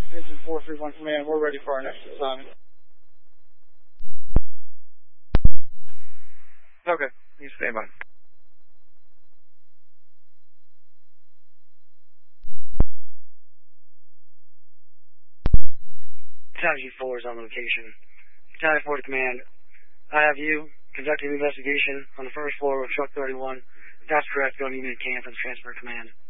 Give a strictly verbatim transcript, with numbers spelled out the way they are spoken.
This is four three one Command. We're ready for our next assignment. Okay, you stay by. Battalion four is on location. Battalion four to command. I have you conducting an investigation on the first floor of Truck thirty-one. If that's correct, go to unit camp and transfer command.